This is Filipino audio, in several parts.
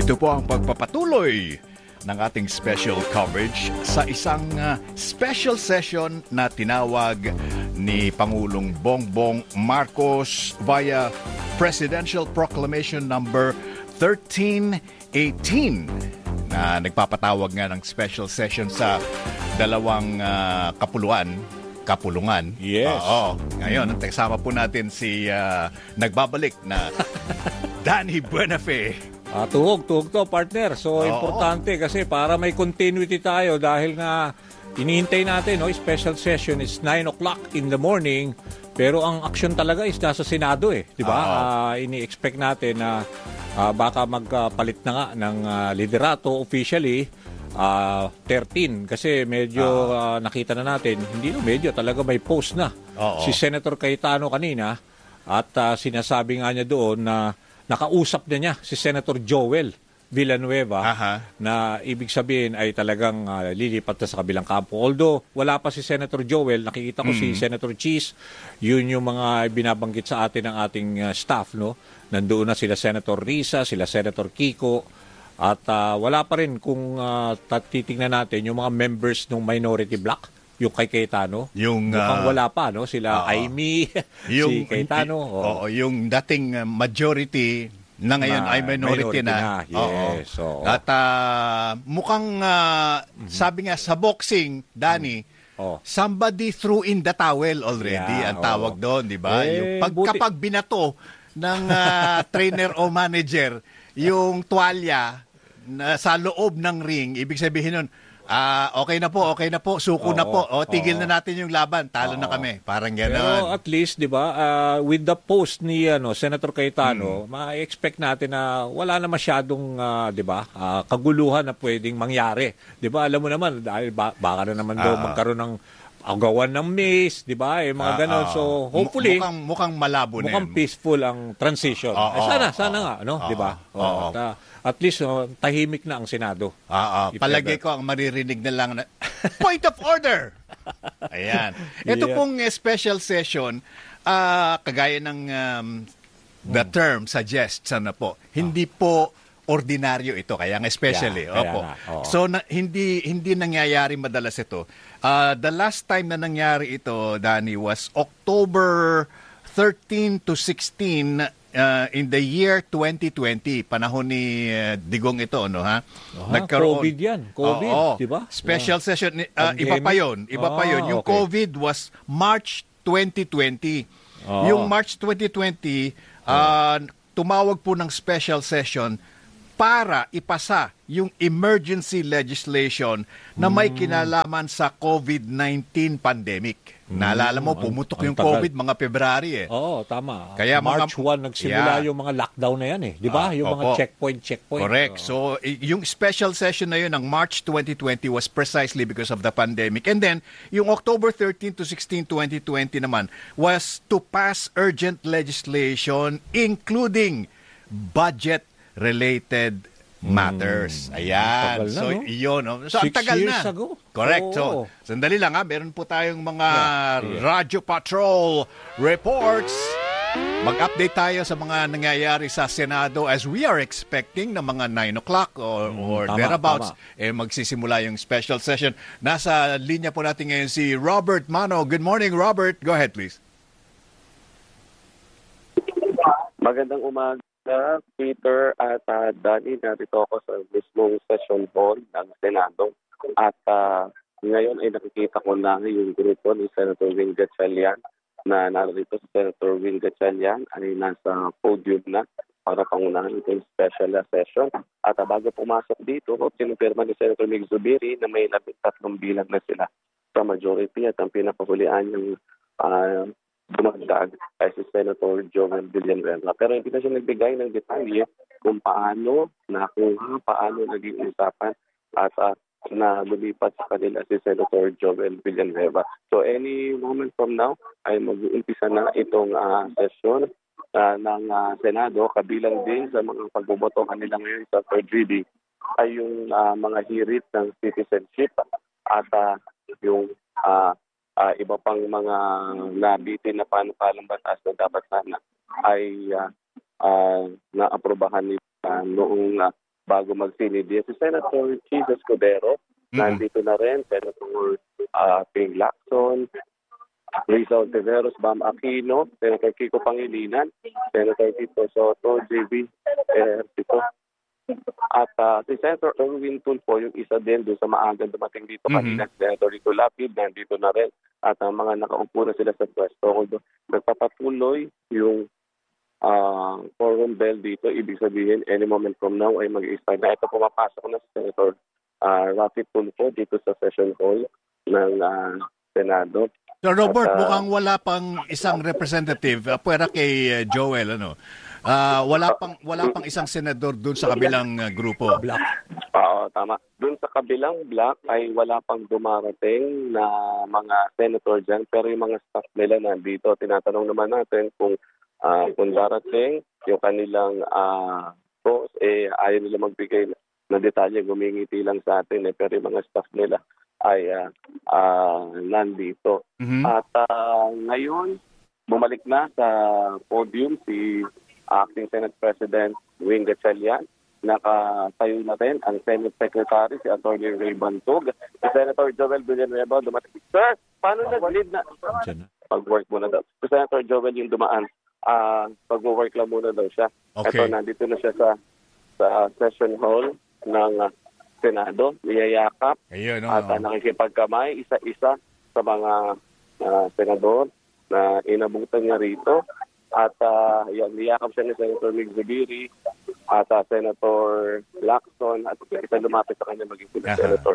Ito po ang pagpapatuloy ng ating special coverage sa isang special session na tinawag ni Pangulong Bongbong Marcos via Presidential Proclamation number 1318 na nagpapatawag nga ng special session sa dalawang kapulungan. Yes. Oo. Ngayon, kasama po natin si nagbabalik na Danny Buenafe. Tuhog to, partner. So, importante kasi para may continuity tayo dahil nga inihintay natin, special session is 9 o'clock in the morning. Pero ang action talaga is nasa Senado di ba? Ini-expect natin na baka magpalit na nga ng liderato officially 13 kasi medyo nakita na natin, medyo talaga may post na si Senator Cayetano kanina at sinasabi nga niya doon na nakausap na niya si Senator Joel Villanueva na ibig sabihin ay talagang lilipat na sa kabilang kampo. Although wala pa si Senator Joel, nakikita ko si Senator Cheese, yun yung mga binabanggit sa atin ng ating staff. Nandoon na sila Senator Risa, sila Senator Kiko, at wala pa rin kung titingnan natin yung mga members ng minority bloc, yung kay Cayetano. Mukhang wala pa, sila Aimee, si Cayetano. Yung dating majority na ngayon ay minority na. Yes. At mukhang, sabi nga sa boxing, Danny, somebody threw in the towel already, ang tawag doon, di ba? Kapag binato ng trainer o manager, yung tuwalya sa loob ng ring, ibig sabihin nun, okay na po, suko na po. Tigil na natin yung laban, talo na kami. Parang gano'n. Pero at least, 'di ba, with the post ni Senator Cayetano, ma-expect natin na wala na masyadong 'di ba, kaguluhan na pwedeng mangyari. 'Di ba? Alam mo naman dahil baka na naman daw magkaroon ng agawan ng maze, 'di ba? Mga gano'n. So, hopefully mukhang malabo na. Mukhang peaceful ang transition. Sana nga, 'di ba? At least tahimik na ang Senado. Palagay ko ang maririnig na lang na point of order. Ayan. Ito pong special session, kagaya ng the term suggests, hindi po ordinaryo ito, kaya nga especially. So hindi nangyayari madalas ito. The last time na nangyari ito, Danny, was October 13 to 16 in the year 2020, panahon ni Digong ito, nagkaroon. COVID yan. COVID, di ba? Special session. Iba pa yun. Yung COVID was March 2020. Yung March 2020, tumawag po ng special session para ipasa yung emergency legislation na may kinalaman sa COVID-19 pandemic. Naalala mo, pumutok yung COVID mga February tama. Kaya March 1 nagsimula yung mga lockdown na yan di ba? Yung mga checkpoint. Correct. So, yung special session na yun ng March 2020 was precisely because of the pandemic. And then, yung October 13 to 16, 2020 naman was to pass urgent legislation including budget-related matters. Ayan. So, iyon. So, ang tagal na. 6 years ago. Correct. So, sandali lang meron po tayong mga Radio Patrol reports. Mag-update tayo sa mga nangyayari sa Senado as we are expecting na mga 9 o'clock or thereabouts. Magsisimula yung special session. Nasa linya po natin ngayon si Robert Mano. Good morning, Robert. Go ahead, please. Magandang umaga, Peter at Danny. Narito ako sa mismong session hall ng Senado. At ngayon ay nakikita ko na yung grupo ni Senator Wing Gatchalian na narito si Senator Wing Gatchalian ay nasa podium na para pangunahan itong special session. At bago pumasok dito, sinupirma ni Senator Mig Zubiri na may 13 bilang na sila sa majority at ang pinapahulian yung dumagdag ay si Senator Joel Villanueva. Pero hindi na siya nagbigay ng detalye kung paano nakuha, paano naging usapan at na lumipat sa kanila si Senator Joel Villanueva. So any moment from now ay mag-uumpisa na itong session ng Senado. Kabilang din sa mga pagboboto kanila ngayon sa third reading ay yung mga hirit ng citizenship at yung iba pang mga nabitin na panukalang batas na dapat sana ay naaprubahan nila noong bago mag-sinidya. Si Senator Chis Escudero, nandito na rin. Senator Ping Lacson, Rizal Tiveros, Bam Aquino, Senator Kiko Pangilinan, Senator Tito Soto, JB Ejercito. At si Senator Erwin Tulfo, yung isa din doon sa maagang dumating dito kanina, Senator Rico Lapid, nandito na rin. At ang mga nakaupo na sila sa pwesto. Nagpapatuloy yung forum bell dito. Ibig sabihin, any moment from now ay mag-i-start na. Ito pumapasok na si Senator Rafi Tulfo dito sa session hall ng Senado. So Robert, mukhang wala pang isang representative, pwera kay Joel, wala pang isang senador doon sa kabilang grupo. Block. Oo, tama. Doon sa kabilang block ay wala pang dumarating na mga senator dyan, pero yung mga staff nila nandito. Tinatanong naman natin kung darating yung kanilang boss, ayaw nila magbigay ng detalye, gumingiti lang sa atin, pero yung mga staff nila ay nandito. At ngayon, bumalik na sa podium si Acting Senate President Wing Gatchalian. Nakatayo na rin ang Senate Secretary, si Atty. Ray Bantog. Si Senator Joel Villanueva dumating. Sir, paano nag-lead na? Pag-work muna daw. Si Senator Joel yung dumaan. Pag-work lang muna daw siya. Okay. Ito, nandito na siya sa session hall ng Senado, niyayakap at nakikipagkamay isa-isa sa mga senador na inabutan niya rito. At niyakap siya ni Senator Mig Zubiri at Senator Lacson at isa lumapit sa kanya maging sila Senator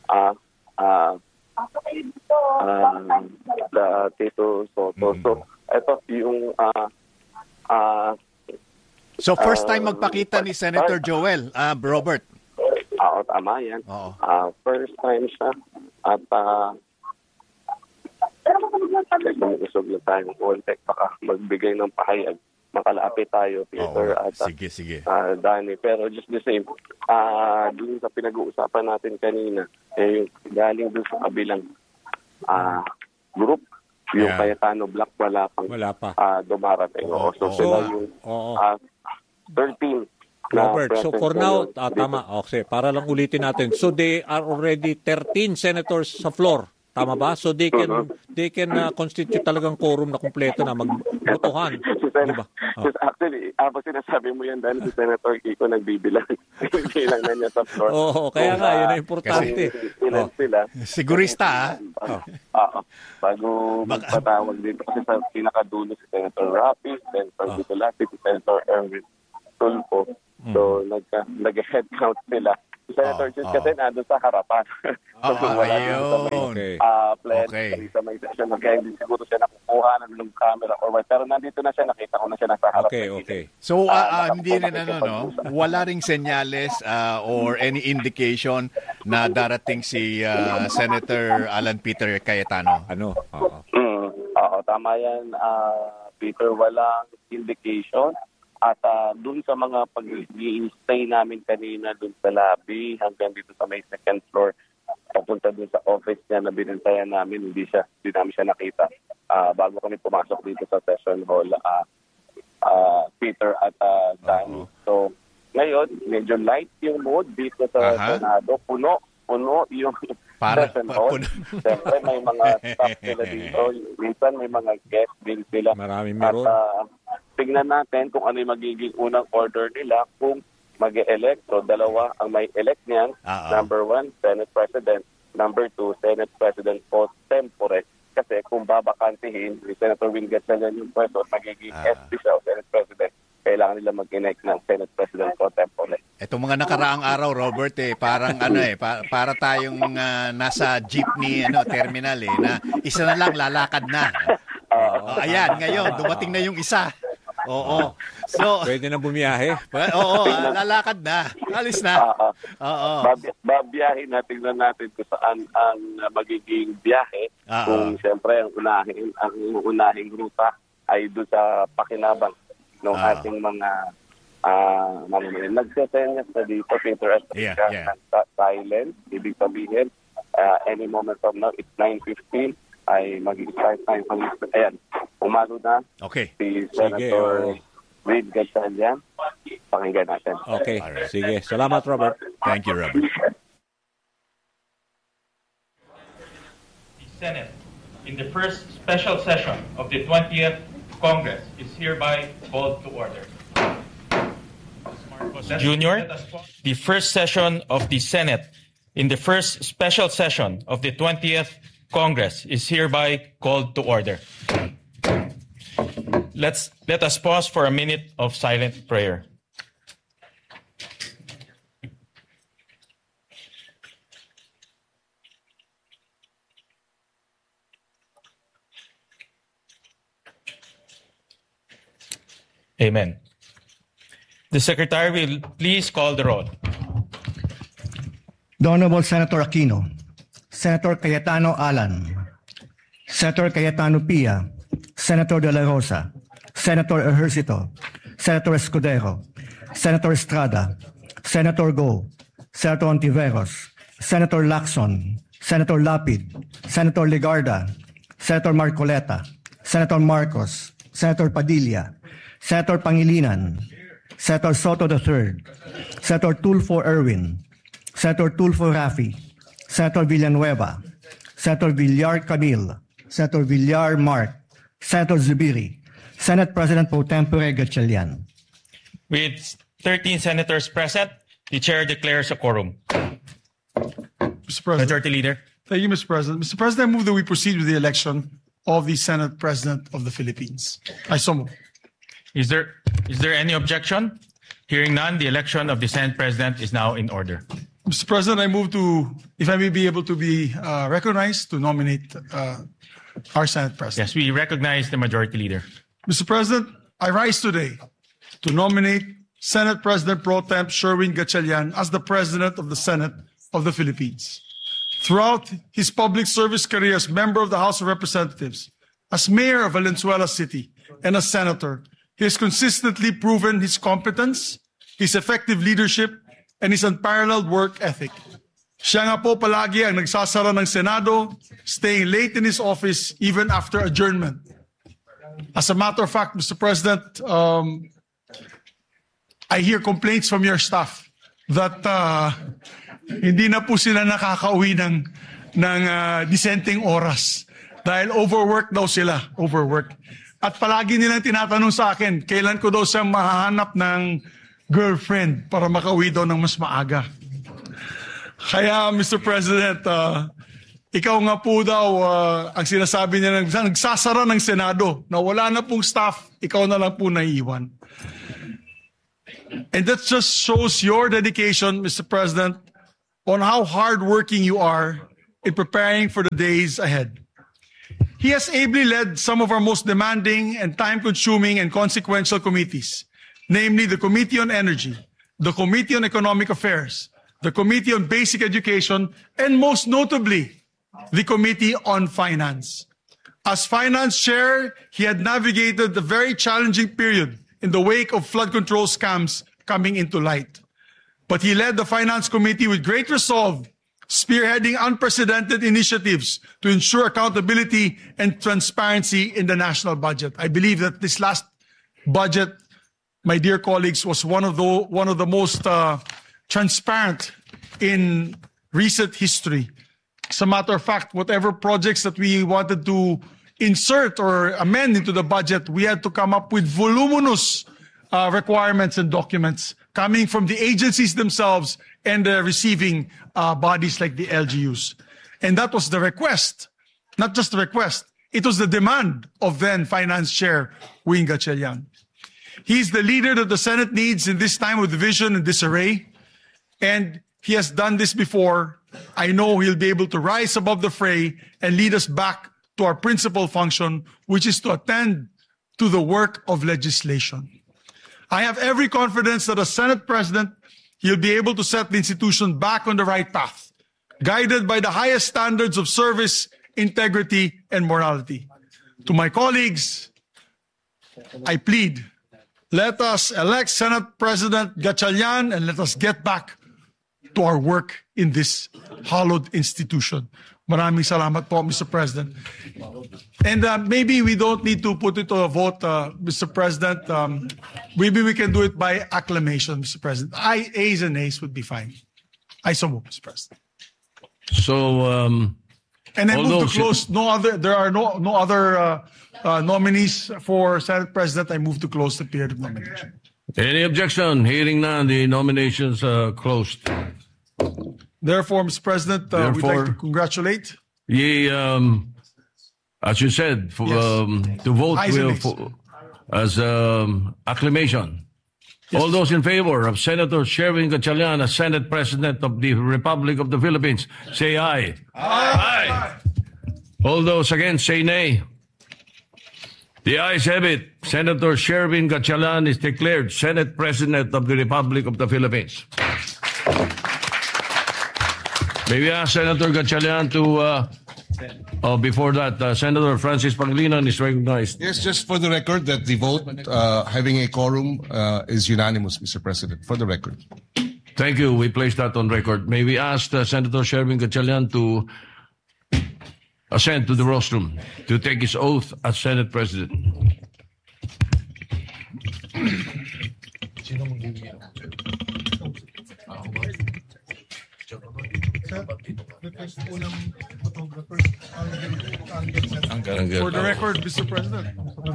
Tito Soto. So, ito yung So first time magpakita ni Senator Joel, Robert. Oo, tama yan. First time siya. At usog lang tayong contact, baka magbigay ng pahayag. Makalapit tayo, Peter at sige. Danny. Pero just the same, dun sa pinag-uusapan natin kanina, yung galing dun sa kabilang group, yung Cayetano Black, wala pa dumarating. So sila yung 13. Robert, so for now, tama. Okay, para lang ulitin natin. So they are already 13 senators sa floor. Tama ba? So they can constitute talagang quorum na kumpleto na magbotohan. Diba? Actually, sinasabi mo yan dahil si Senator Kiko nagbibilang. Bilang na niya sa floor. Oo, kaya nga, yun ang importante. Ilan sila. Sigurista, bago magpatawag dito. Kasi sa pinakadulo si Senator Rafi, Senator Vitulati, si Senator Erwin Tulfo. So, nag-head count sila. Si Senator Chis kasi nandun sa harapan. Ayun. Sa may session. Kaya hindi siguro siya nakukuha ng camera or what. Pero nandito na siya. Nakita ko na siya nasa harap. Okay. So, hindi rin wala ring senyales or any indication na darating si Senator Alan Peter Cayetano. Oo, tama yan. Peter, walang indication. At dun sa mga pag-i-stay namin kanina dun sa lobby hanggang dito sa may second floor, papunta dun sa office niya na binantayan namin, hindi namin siya nakita. Bago kami pumasok dito sa session hall, Peter at Danny. So, ngayon, medyo light yung mood dito sa Senado. Puno yung session hall. Siyempre, may mga staff sila dito. Minsan may mga guest din sila. Maraming meron. At tingnan natin kung ano yung magiging unang order nila kung mag-e-elect. So, dalawa ang may elect niyan. Number 1, Senate President. Number 2, Senate President pro tempore. Kasi kung babakantihin, ni Senator Wing Gatchalian yung pwesto at magiging SP siya o Senate President, kailangan nila mag-elect ng Senate President pro tempore. Itong mga nakaraang araw, Robert, parang para tayong nasa jeepney terminal na isa na lang lalakad na. Ayan, ngayon dumating na yung isa. Oo. So, pwede na bumiyahe. Lalakad na. Alis na. Babiyahin natin kung saan ang magiging biyahe. Kung siyempre ang unahing ruta ay doon sa pakinabang ng ating mga nagsesenyas na dito, Peter, at silent. Ibig sabihin, any moment from now, it's 9:15. Ay mag-start tayo. Ayan, umalo na si Senator Wing Gatchalian. pakinggan natin. Okay, Alright. sige. Salamat, Robert. Thank you, Robert. The Senate, in the first special session of the 20th Congress, is hereby called to order. Jr., the first session of the Senate in the first special session of the 20th Congress is hereby called to order. Let us pause for a minute of silent prayer. Amen. The Secretary will please call the roll. The Honorable Senator Aquino, Senator Cayetano Alan, Senator Cayetano Pia, Senator De La Rosa, Senator Ejercito, Senator Escudero, Senator Estrada, Senator Go, Senator Ontiveros, Senator Lacson, Senator Lapid, Senator Legarda, Senator Marcoleta, Senator Marcos, Senator Padilla, Senator Pangilinan, Senator Soto III, Senator Tulfo Erwin, Senator Tulfo Rafi, Senator Villanueva, Senator Villar Camille, Senator Villar Mark, Senator Zubiri, Senate President Pro Tempore Gatchalian. With 13 senators present, the chair declares a quorum. Mr. President. Majority Leader. Thank you, Mr. President. Mr. President, I move that we proceed with the election of the Senate President of the Philippines. I so move. Is there any objection? Hearing none, the election of the Senate President is now in order. Mr. President, I move to, if I may be able to be recognized, to nominate our Senate President. Yes, we recognize the Majority Leader. Mr. President, I rise today to nominate Senate President Pro Temp Sherwin Gatchalian as the President of the Senate of the Philippines. Throughout his public service career as member of the House of Representatives, as mayor of Valenzuela City, and as senator, he has consistently proven his competence, his effective leadership, and his unparalleled work ethic. Siya nga po palagi ang nagsasara ng Senado, staying late in his office even after adjournment. As a matter of fact, Mr. President, I hear complaints from your staff that hindi na po sila nakakauwi ng disenteng oras dahil overwork daw sila, overwork. At palagi nilang tinatanong sa akin, kailan ko daw siya mahahanap ng girlfriend para makauwi daw ng mas maaga. Kaya, Mr. President, ikaw nga po daw, ang sinasabi niya, nagsasara ng Senado, na wala na pong staff, ikaw na lang po naiiwan. And that just shows your dedication, Mr. President, on how hardworking you are in preparing for the days ahead. He has ably led some of our most demanding and time-consuming and consequential committees, namely the Committee on Energy, the Committee on Economic Affairs, the Committee on Basic Education, and most notably, the Committee on Finance. As Finance Chair, he had navigated the very challenging period in the wake of flood control scams coming into light. But he led the Finance Committee with great resolve, spearheading unprecedented initiatives to ensure accountability and transparency in the national budget. I believe that this last budget, my dear colleagues, was one of the most transparent in recent history. As a matter of fact, whatever projects that we wanted to insert or amend into the budget, we had to come up with voluminous requirements and documents coming from the agencies themselves and the receiving bodies like the LGUs. And that was the request, not just the request, it was the demand of then Finance Chair Wing Gatchalian. He's the leader that the Senate needs in this time of division and disarray, and he has done this before. I know he'll be able to rise above the fray and lead us back to our principal function, which is to attend to the work of legislation. I have every confidence that as Senate President, he'll be able to set the institution back on the right path, guided by the highest standards of service, integrity, and morality. To my colleagues, I plead, let us elect Senate President Gatchalian and let us get back to our work in this hallowed institution. Maraming salamat po, Mr. President. And maybe we don't need to put it to a vote, Mr. President. Maybe we can do it by acclamation, Mr. President. Ayes and nays would be fine. I so move, Mr. President. So, And I although move to close. There are no other nominees for Senate President. I move to close the period of nomination. any objection? Hearing none, the nominations are closed. Therefore, Mr. President, we'd like to Therefore- congratulate. Ye, as you said, for, Yes. to vote Ayes and will, nays. as acclamation. All those in favor of Senator Sherwin Gatchalian as Senate President of the Republic of the Philippines, say aye. Aye. All those against, say nay. The ayes have it. Senator Sherwin Gatchalian is declared Senate President of the Republic of the Philippines. May we ask Senator Gatchalian to, before that, Senator Francis Pangilinan is recognized. Yes, just for the record that the vote, having a quorum, is unanimous, Mr. President, for the record. Thank you. We place that on record. May we ask Senator Sherwin Gatchalian to ascend to the rostrum to take his oath as Senate President. For the record, Mr. President.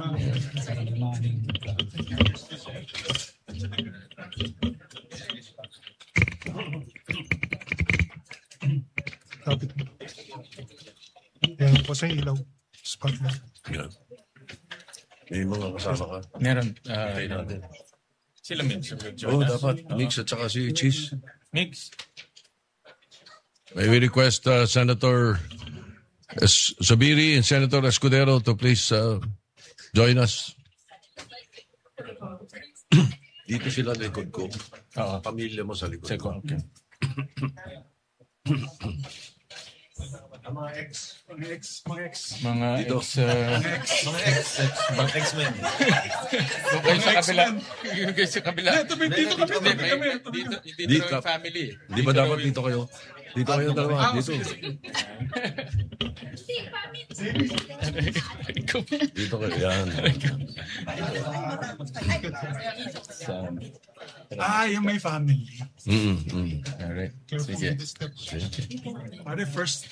Yan po sa ilaw. Spot na. Yan. May mga kasama ka. Meron. Tayo natin. Sila Mix. Oo, dapat. Mix at saka si Cheese. Mix. May we request Senator Zubiri and Senator Escudero to please join us. Dito sila likod ko. Oo. Pamilya mo sa likod. Seko, okay. Mga ex. Mga Dito. Mga X-Men. Yung kayo sa kabila. Yung kayo sa kabila. Dito kami. Dito yung family. Di ba dapat dito kayo? Dito kayo dalawa. Dito. Dito kayo. Yan. Yung may family. Alright. Sige. Pare, first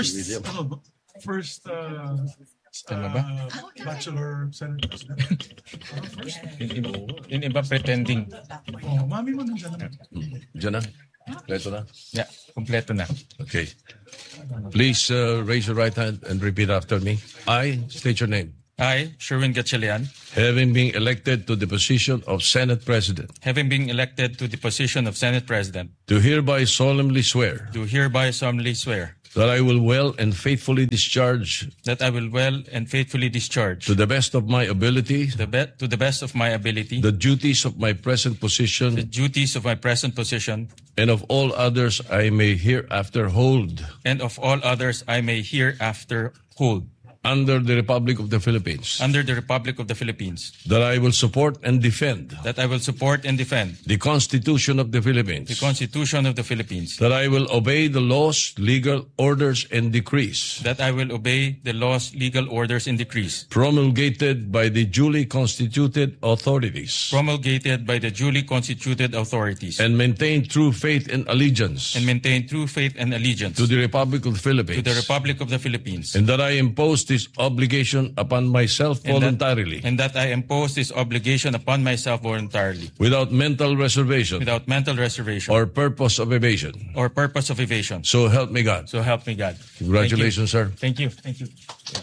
Tama ba? bachelor Senate President. Yung iba pretending. Oh, mami mo nandiyan naman. Diyan na. Leto na. Yeah, kompleto na. Okay. Please raise your right hand and repeat after me. I state your name. I, Sherwin Gatchalian, Having been elected to the position of Senate President, having been elected to the position of Senate President, do hereby solemnly swear do hereby solemnly swear that I will well and faithfully discharge that I will well and faithfully discharge to the best of my ability to the best of my ability the duties of my present the position duties of my present position and of all others I may hereafter hold and of all others I may hereafter hold under the Republic of the Philippines, under the Republic of the Philippines, that I will support and defend that I will support and defend the Constitution of the Philippines, the Constitution of the Philippines, that I will obey the laws, legal orders, and decrees that I will obey the laws, legal orders, and decrees promulgated by the duly constituted authorities, promulgated by the duly constituted authorities, and maintain true faith and allegiance and maintain true faith and allegiance to the Republic of the Philippines, to the Republic of the Philippines, and that I impose this obligation upon myself and voluntarily, and that I impose this obligation upon myself voluntarily, without mental reservation without mental reservation or purpose of evasion. or purpose of evasion. So help me God. So help me God. Congratulations, sir. Thank you. Thank you.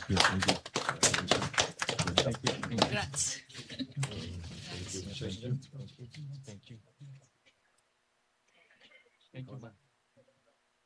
Congrats. Thank you.